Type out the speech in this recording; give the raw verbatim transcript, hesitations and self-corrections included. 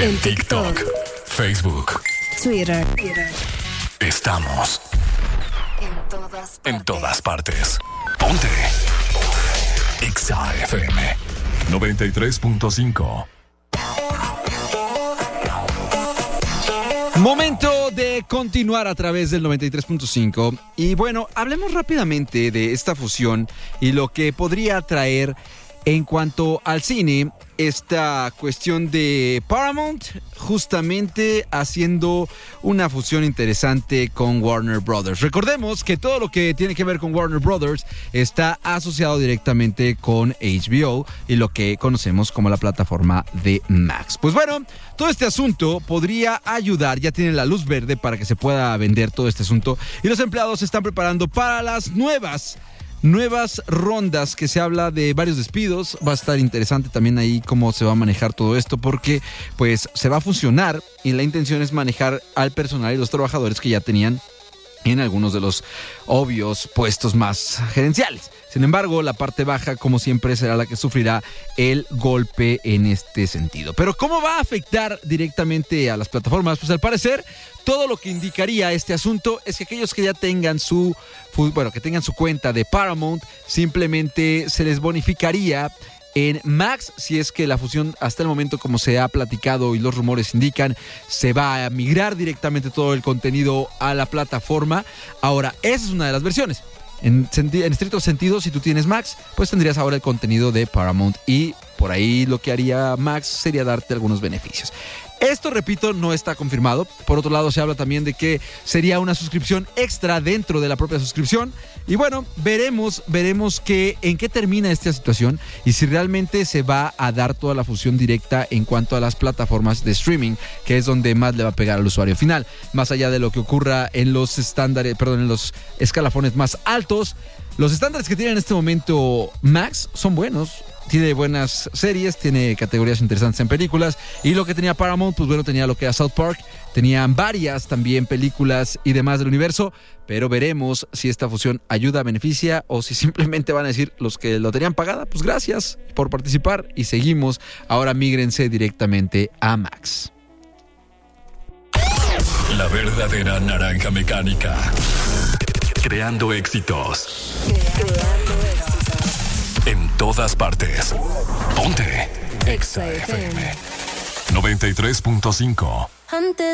En TikTok, Facebook, Twitter. Estamos En todas partes. en todas partes. Ponte. Exa F M noventa y tres punto cinco. Momento de continuar a través del noventa y tres punto cinco. Y bueno, hablemos rápidamente de esta fusión y lo que podría traer en cuanto al cine, esta cuestión de Paramount justamente haciendo una fusión interesante con Warner Brothers. Recordemos que todo lo que tiene que ver con Warner Brothers está asociado directamente con H B O y lo que conocemos como la plataforma de Max. Pues bueno, todo este asunto podría ayudar, ya tienen la luz verde para que se pueda vender todo este asunto y los empleados se están preparando para las nuevas Nuevas rondas, que se habla de varios despidos. Va a estar interesante también ahí cómo se va a manejar todo esto, porque pues se va a funcionar y la intención es manejar al personal y los trabajadores que ya tenían en algunos de los obvios puestos más gerenciales. Sin embargo, la parte baja, como siempre, será la que sufrirá el golpe en este sentido. Pero ¿cómo va a afectar directamente a las plataformas? Pues al parecer, todo lo que indicaría este asunto es que aquellos que ya tengan su, bueno, que tengan su cuenta de Paramount, simplemente se les bonificaría en Max, si es que la fusión hasta el momento, como se ha platicado y los rumores indican, se va a migrar directamente todo el contenido a la plataforma. Ahora, esa es una de las versiones. En, senti- en estricto sentido, si tú tienes Max, pues tendrías ahora el contenido de Paramount y por ahí lo que haría Max sería darte algunos beneficios. Esto, repito, no está confirmado. Por otro lado, se habla también de que sería una suscripción extra dentro de la propia suscripción. Y bueno, veremos, veremos que, en qué termina esta situación y si realmente se va a dar toda la fusión directa en cuanto a las plataformas de streaming, que es donde más le va a pegar al usuario final. Más allá de lo que ocurra en los estándares, perdón, en los escalafones más altos, los estándares que tiene en este momento Max son buenos. Tiene buenas series, tiene categorías interesantes en películas. Y lo que tenía Paramount, pues bueno, tenía lo que era South Park. Tenían varias también películas y demás del universo. Pero veremos si esta fusión ayuda, beneficia, o si simplemente van a decir los que lo tenían pagada, pues gracias por participar y seguimos. Ahora mígrense directamente a Max. La verdadera naranja mecánica. Creando éxitos. Creando éxitos. En todas partes. Ponte. Exa F M noventa y tres punto cinco. Antes